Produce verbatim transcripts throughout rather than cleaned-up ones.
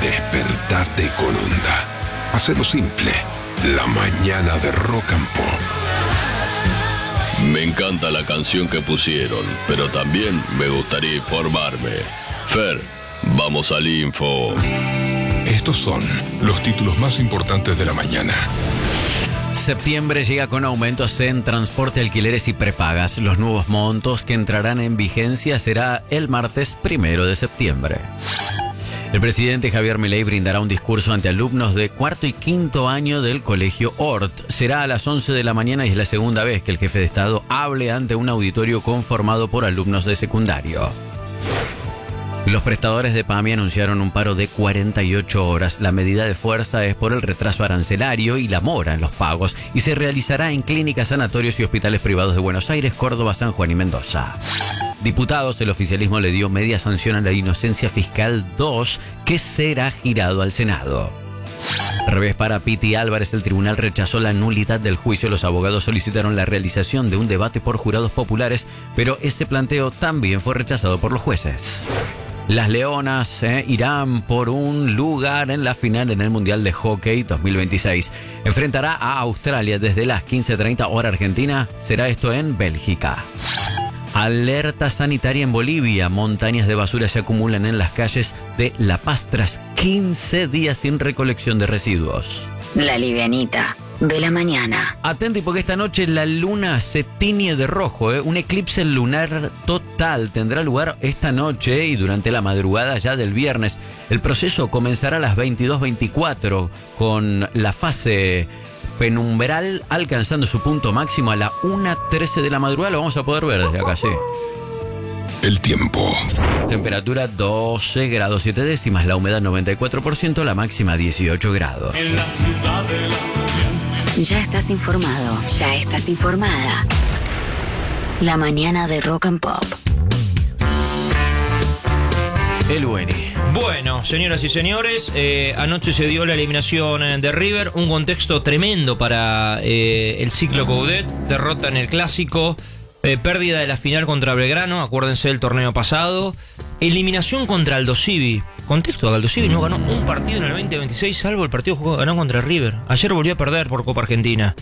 Despertate con Onda. Hacelo simple. La mañana de Rock and Pop. Me encanta la canción que pusieron, pero también me gustaría informarme. Fer, vamos al info. Estos son los títulos más importantes de la mañana. Septiembre llega con aumentos en transporte, alquileres y prepagas. Los nuevos montos que entrarán en vigencia será el martes primero de septiembre. El presidente Javier Milei brindará un discurso ante alumnos de cuarto y quinto año del Colegio Hort. Será a las once de la mañana y es la segunda vez que el jefe de Estado hable ante un auditorio conformado por alumnos de secundario. Los prestadores de PAMI anunciaron un paro de cuarenta y ocho horas. La medida de fuerza es por el retraso arancelario y la mora en los pagos y se realizará en clínicas, sanatorios y hospitales privados de Buenos Aires, Córdoba, San Juan y Mendoza. Diputados, el oficialismo le dio media sanción a la inocencia fiscal dos, que será girado al Senado. Revés para Piti Álvarez, el tribunal rechazó la nulidad del juicio. Los abogados solicitaron la realización de un debate por jurados populares, pero ese planteo también fue rechazado por los jueces. Las Leonas eh, irán por un lugar en la final en el Mundial de Hockey dos mil veintiséis. Enfrentará a Australia desde las quince treinta hora argentina. Será esto en Bélgica. Alerta sanitaria en Bolivia. Montañas de basura se acumulan en las calles de La Paz tras quince días sin recolección de residuos. La livianita de la mañana. Atenti porque esta noche la luna se tiñe de rojo, ¿eh? Un eclipse lunar total tendrá lugar esta noche y durante la madrugada ya del viernes. El proceso comenzará a las veintidós veinticuatro con la fase penumbral alcanzando su punto máximo a la una trece de la madrugada. Lo vamos a poder ver desde acá, sí. El tiempo. Temperatura doce grados siete décimas, la humedad noventa y cuatro por ciento, la máxima dieciocho grados. En la ciudad de la... Ya estás informado, ya estás informada. La mañana de Rock and Pop. El Bueni. Bueno, señoras y señores, eh, anoche se dio la eliminación de River, un contexto tremendo para eh, el ciclo Coudet, derrota en el Clásico, eh, pérdida de la final contra Belgrano, acuérdense del torneo pasado, eliminación contra Aldosivi. Contexto, Aldosivi no ganó un partido en el veinte veintiséis, salvo el partido que ganó contra River. Ayer volvió a perder por Copa Argentina.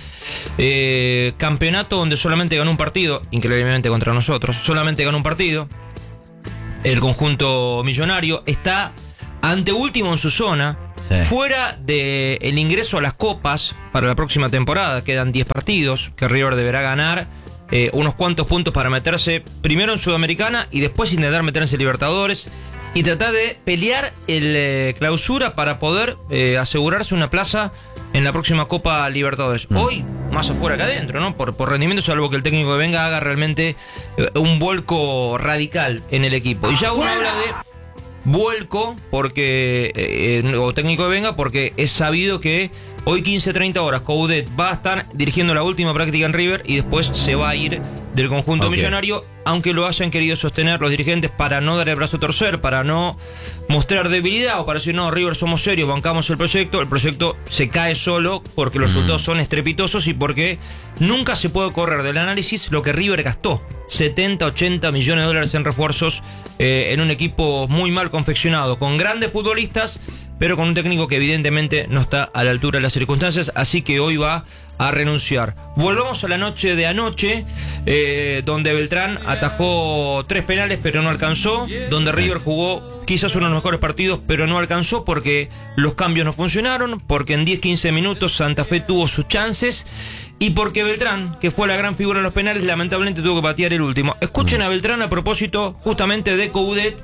Eh, campeonato donde solamente ganó un partido, increíblemente contra nosotros, solamente ganó un partido. El conjunto millonario está anteúltimo en su zona, sí. Fuera del ingreso a las copas para la próxima temporada. Quedan diez partidos que River deberá ganar, eh, unos cuantos puntos para meterse primero en Sudamericana y después intentar meterse en Libertadores y tratar de pelear el eh, clausura para poder eh, asegurarse una plaza en la próxima Copa Libertadores. Mm. Hoy, más afuera que adentro, ¿no? Por, por rendimiento, salvo que el técnico que venga haga realmente eh, un vuelco radical en el equipo. Y ya uno habla de vuelco, porque eh, o técnico que venga, porque es sabido que hoy quince treinta horas Coudet va a estar dirigiendo la última práctica en River y después se va a ir del conjunto okay. millonario, aunque lo hayan querido sostener los dirigentes para no dar el brazo a torcer, para no mostrar debilidad o para decir, no, River somos serios, bancamos el proyecto. El proyecto se cae solo porque los resultados son estrepitosos y porque nunca se puede correr del análisis lo que River gastó. setenta, ochenta millones de dólares en refuerzos eh, en un equipo muy mal confeccionado, con grandes futbolistas, pero con un técnico que evidentemente no está a la altura de las circunstancias, así que hoy va a renunciar. Volvamos a la noche de anoche, eh, donde Beltrán atajó tres penales pero no alcanzó, donde River jugó quizás uno de los mejores partidos pero no alcanzó porque los cambios no funcionaron, porque en diez quince minutos Santa Fe tuvo sus chances y porque Beltrán, que fue la gran figura en los penales, lamentablemente tuvo que patear el último. Escuchen a Beltrán a propósito justamente de Coudet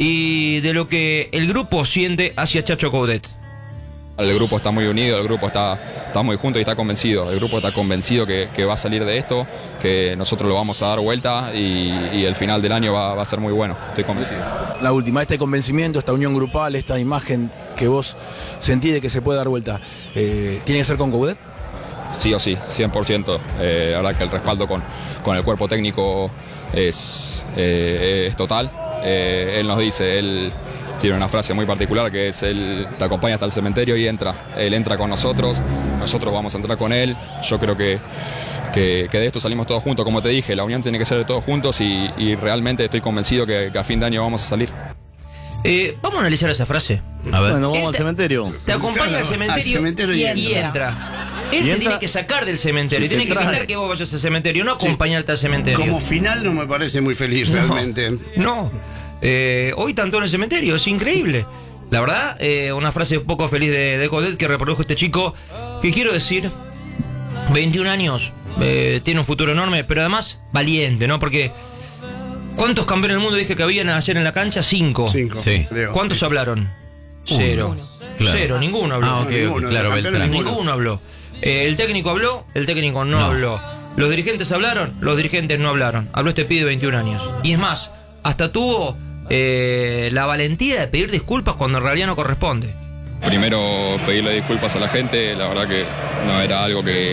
y de lo que el grupo siente hacia Chacho Coudet. El grupo está muy unido, el grupo está, está muy junto y está convencido. El grupo está convencido que, que va a salir de esto, que nosotros lo vamos a dar vuelta y, y el final del año va, va a ser muy bueno. Estoy convencido. La última, este convencimiento, esta unión grupal, esta imagen que vos sentís de que se puede dar vuelta, eh, ¿tiene que ser con Coudet? Sí o sí, cien por ciento. Eh, la verdad que el respaldo con, con el cuerpo técnico es, eh, es total. Eh, él nos dice, él tiene una frase muy particular que es, él te acompaña hasta el cementerio y entra. Él entra con nosotros, nosotros vamos a entrar con él. Yo creo que, que, que de esto salimos todos juntos, como te dije, la unión tiene que ser de todos juntos y, y realmente estoy convencido que, que a fin de año vamos a salir. Eh, vamos a analizar esa frase. A ver. Bueno, vamos Él al te- cementerio. Te acompaña al Claro, cementerio, al cementerio y y, entra. entra. Él Y te entra- tiene que sacar del cementerio. Sí, tiene que trae. evitar que vos vayas al cementerio, no acompañarte al cementerio. Como final no me parece muy feliz realmente. No. Eh, hoy tanto en el cementerio, es increíble. La verdad, eh, una frase poco feliz de, de Coudet que reprodujo este chico. Que quiero decir, veintiún años, eh, tiene un futuro enorme, pero además valiente, ¿no? Porque ¿cuántos campeones del mundo dije que habían ayer en la cancha? Cinco. Cinco, Sí. creo. ¿Cuántos hablaron? Cero. Claro. Cero, ninguno habló. Ah, ok, ok, Ninguno, claro, de los Beltrán. campeones, Ninguno habló. Eh, el técnico habló, el técnico no, No. habló. Los dirigentes hablaron, los dirigentes no hablaron. Habló este pibe de veintiún años. Y es más, hasta tuvo eh, la valentía de pedir disculpas cuando en realidad no corresponde. Primero pedirle disculpas a la gente, la verdad que no era algo que,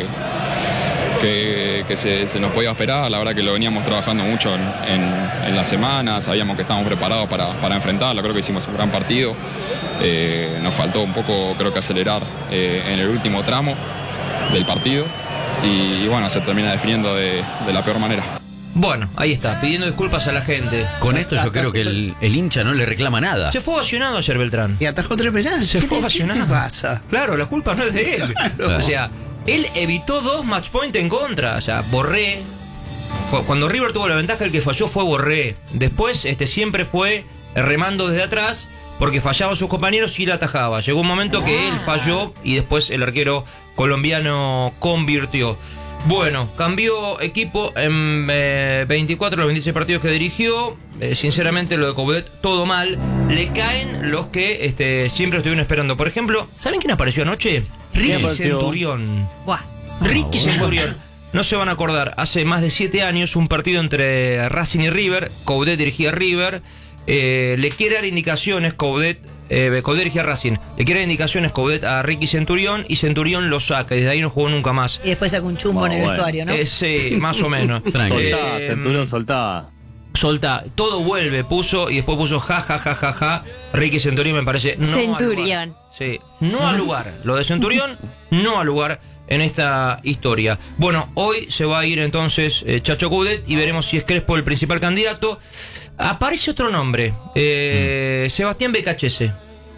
que, que se, se nos podía esperar, la verdad que lo veníamos trabajando mucho en, en- en la semana, sabíamos que estábamos preparados para, para enfrentarlo, creo que hicimos un gran partido, eh, nos faltó un poco creo que acelerar eh, en el último tramo del partido y, y bueno, se termina definiendo de, de la peor manera. Bueno, ahí está, pidiendo disculpas a la gente. Con esto yo creo que el, el hincha no le reclama nada. Se fue ovacionado ayer Beltrán. Y atajó tres penales. Se ¿Qué fue te- ¿Qué te ovacionado. pasa? Claro, la culpa no es de él. Claro. O sea, él evitó dos match point en contra. O sea, Borré. Cu- Cuando River tuvo la ventaja, el que falló fue Borré. Después, este siempre fue remando desde atrás porque fallaban sus compañeros y él atajaba. Llegó un momento que él falló y después el arquero colombiano convirtió. Bueno, cambió equipo en eh, veinticuatro de los veintiséis partidos que dirigió. Eh, sinceramente, lo de Coudet, todo mal. Le caen los que este, siempre estuvieron esperando. Por ejemplo, ¿saben quién apareció anoche? Ricky apareció? Centurión. Buah. Ricky Centurión. No se van a acordar, hace más de siete años un partido entre Racing y River. Coudet dirigía a River. Eh, le quiere dar indicaciones Coudet. Eh, Coudet dirigía a Racing. Le quiere dar indicaciones Coudet a Ricky Centurión y Centurión lo saca. Y desde ahí no jugó nunca más. Y después saca un chumbo en el Bueno, vestuario, ¿no? Eh, sí, más o menos. Tranquilo. Soltá, Eh, Centurión, soltá. Solta, todo vuelve, puso y después puso ja, ja, ja, ja, ja. Ricky Centurión me parece no Centurión. al lugar. Sí, no al lugar. Lo de Centurión, no al lugar en esta historia. Bueno, hoy se va a ir entonces eh, Chacho Coudet y veremos si es Crespo el principal candidato. Aparece otro nombre, eh, Mm. Sebastián Becachese.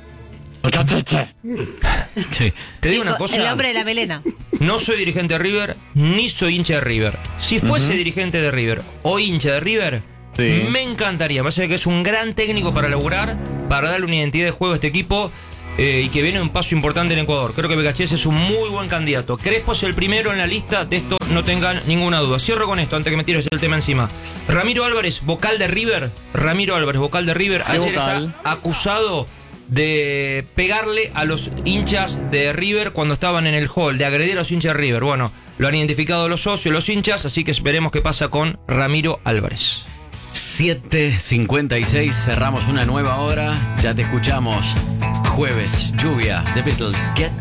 Sí. Te digo una Chico, cosa. El hombre de la melena. No soy dirigente de River, ni soy hincha de River. Si fuese dirigente de River o hincha de River, Sí. me encantaría. Me parece que es un gran técnico para laburar, para darle una identidad de juego a este equipo eh, y que viene un paso importante en Ecuador. Creo que Becachese es un muy buen candidato. Crespo es el primero en la lista, de esto no tengan ninguna duda. Cierro con esto antes que me tires el tema encima. Ramiro Álvarez, vocal de River. Ramiro Álvarez, vocal de River. ¿Qué Ayer vocal? está acusado de pegarle a los hinchas de River cuando estaban en el hall, de agredir a los hinchas de River. Bueno, lo han identificado los socios, los hinchas, así que esperemos qué pasa con Ramiro Álvarez. siete cincuenta y seis, cerramos una nueva hora. Ya te escuchamos. Jueves, lluvia, The Beatles, Get